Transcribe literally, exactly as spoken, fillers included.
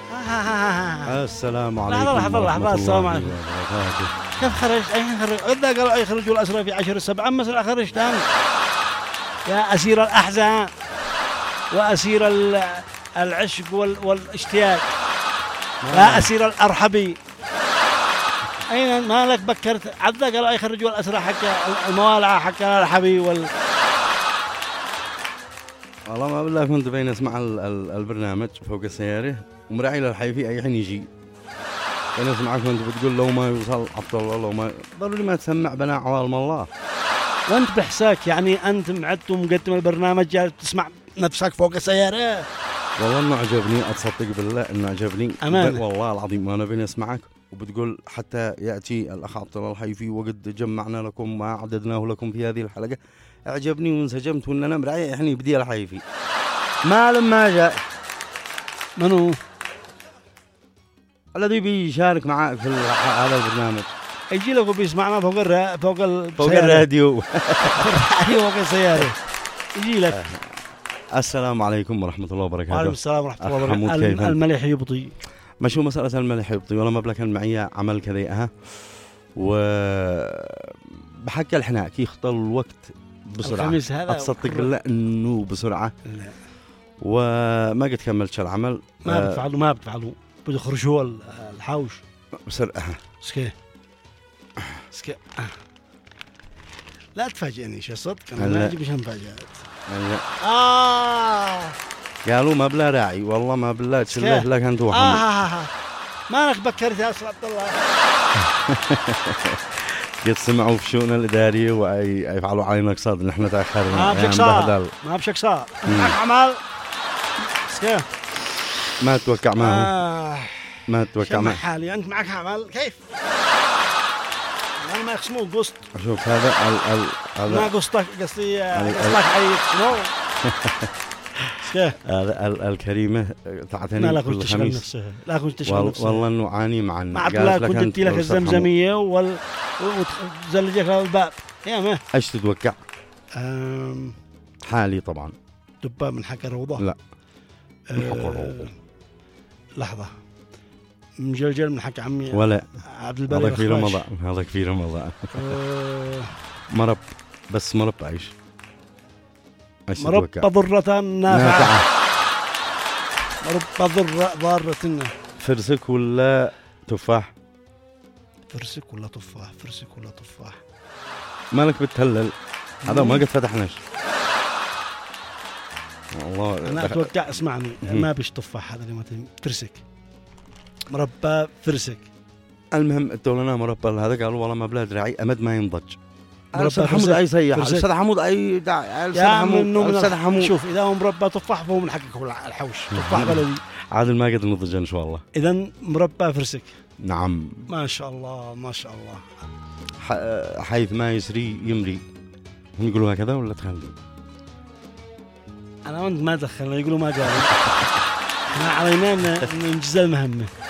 السلام عليكم. لحظة لحظة لحظة. السلام عليكم. وبركاته. كيف خرجت؟ أين خرجت؟ إذا قالوا أي خرجوا الأسرى في عشر السبعة مثل خرجت أنت يا أسير الأحزان وأسير العشق والاشتياق يا أسير الأرحبي. أين مالك بكرت؟ عذا قالوا أي خرجوا الأسرى حق الموالعة حق الأرحبي وال. والله ما بالله كنت بين اسمع البرنامج فوق السيارة ومراعي للحيفي أي حين يجي. أنا أسمعك وأنت بتقول لو ما يوصل عبد الله لو ما ضروري ما تسمع بناء عوالم الله. وأنت بحساك يعني أنت معدت ومقدم البرنامج جالس تسمع نفسك فوق السيارة. والله إنه عجبني أتصدق بالله إنه عجبني أمانة. والله العظيم وأنا بين أسمعك وبتقول حتى يأتي الأخ عبد الله الحيفي وقد جمعنا لكم ما عددناه لكم في هذه الحلقة. أعجبني وانسجمت وإن أنا مراعي يعني بدي الحيفي ما لما جاء منو الذي بيشارك معك في هذا البرنامج يجي لك وبيسمعنا فوق الر... فوق ال... فوق الراديو فوق السيارة يجي لك. السلام عليكم ورحمة الله وبركاته. وعليكم السلام ورحمة الله وبركاته. الملح يبطي ما شو مسألة الملح يبطي ولا مبلغ كان معي عمل كذا أها وبحكي الحناك يخطل الوقت بسرعة. أتصدق بالله إنه بسرعة لا. وما قد كملت العمل. ما آه بتفعلوا ما بتفعلوا بيخرجوا الحوش بسرعة. سكي سكي لا تفاجئني شيء صدق أنا ما أجيبش مفاجآت. آه قالوا ما بلا راعي والله ما بلا تشله لك أنت وحمد. آه ما أنك بكرت يا أسر عبد الله. قد سمعوا في شؤون الإدارية ويفعلوا علينا قصاد نحن تأخرنا. ما بشك صار ما بشك صار معك عمل سكي ما تتوقع معه. آه. ما تتوقع معه حالي أنت معك عمل كيف أنا ما يخصموه قسط. شوف هذا ال ال هذا ما قسطك قصدي قسطك عيد شنو هذا ال الكريمة تعتني كل خميس. لا كنت تشغل وال نفسها والله إنه عاني معنا. قالت لا كنت تدي لك الزمزمية وال وتزلجك الباب يا ما إيش تتوقع؟ أم... حالي طبعا دباب من حق الروضة. لا من حق الروضة. لحظة مجلجل من حق عمي ولا عبد الباري. هذا في رمضان هذا في رمضان. أه... مرب بس مرب عيش. مرب ضرة نافعة. مرب ضر ضارة. فرسك ولا تفاح؟ فرسك ولا تفاح؟ فرسك ولا تفاح؟ مالك بتهلل هذا ما قد فتحناش والله. أنا أتوقع اسمعني ما بيش تفاح هذا اللي ما فرسك مربى فرسك. المهم الدولنا مربى هذا قالوا والله ما بلا دراعي أمد ما ينضج. أستاذ حمود أي سيح أستاذ حمود أي داعي أستاذ حمود أستاذ حمود. شوف إذا هو مربى تفاح فهو من حقك الحوش تفاح بلدي عادل ما قد نضج إن شاء الله. إذا مربى فرسك. نعم ما شاء الله ما شاء الله. حيث ما يسري يمري هم يقولوا هكذا ولا تخلي؟ أنا وأنت ما دخلنا يقولوا ما قالوا. إحنا علينا ننجز المهمة.